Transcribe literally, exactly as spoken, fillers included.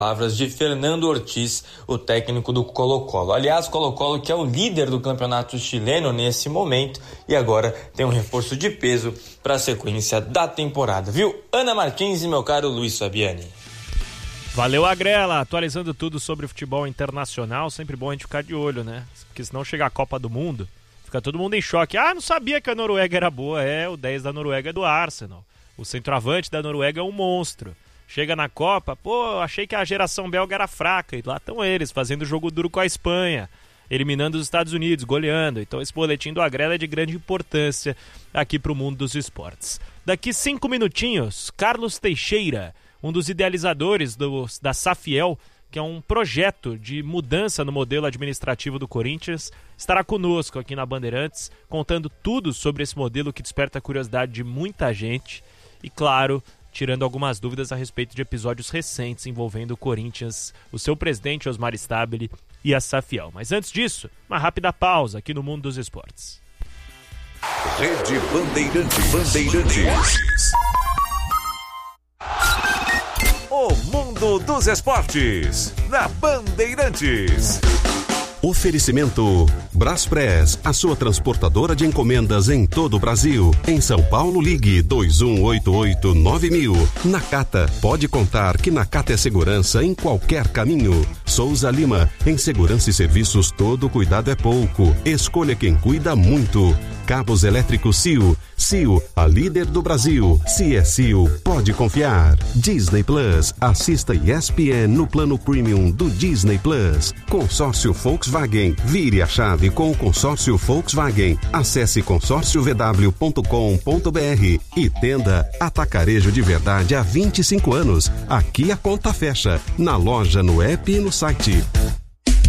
Palavras de Fernando Ortiz, o técnico do Colo-Colo. Aliás, Colo-Colo que é o líder do campeonato chileno nesse momento e agora tem um reforço de peso para a sequência da temporada, viu? Ana Martins e meu caro Luiz Fabiani. Valeu, Agrela, atualizando tudo sobre o futebol internacional, sempre bom a gente ficar de olho, né? Porque senão chega a Copa do Mundo, fica todo mundo em choque. Ah, não sabia que a Noruega era boa. É, o dez da Noruega é do Arsenal. O centroavante da Noruega é um monstro. Chega na Copa, pô, achei que a geração belga era fraca. E lá estão eles, fazendo jogo duro com a Espanha, eliminando os Estados Unidos, goleando. Então esse boletim do Agrela é de grande importância aqui para o mundo dos esportes. Daqui cinco minutinhos, Carlos Teixeira, um dos idealizadores do, da Safiel, que é um projeto de mudança no modelo administrativo do Corinthians, estará conosco aqui na Bandeirantes, contando tudo sobre esse modelo que desperta a curiosidade de muita gente e, claro, tirando algumas dúvidas a respeito de episódios recentes envolvendo o Corinthians, o seu presidente Osmar Stabile e a Safiel. Mas antes disso, uma rápida pausa aqui no Mundo dos Esportes. Rede Bandeirantes. Bandeirantes. O Mundo dos Esportes, na Bandeirantes. Oferecimento Braspress, a sua transportadora de encomendas em todo o Brasil. Em São Paulo, ligue dois um oito oito nove mil. Nakata, pode contar que Nakata é segurança em qualquer caminho. Souza Lima, em segurança e serviços todo cuidado é pouco. Escolha quem cuida muito. Cabos elétricos C I O. C I O, a líder do Brasil. Se é C I O, pode confiar. Disney Plus, assista E S P N no plano premium do Disney Plus. Consórcio Volkswagen, vire a chave com o consórcio Volkswagen. Acesse consórcio v w ponto com ponto b r e tenda Atacarejo de Verdade há vinte e cinco anos. Aqui a conta fecha, na loja, no app e no site.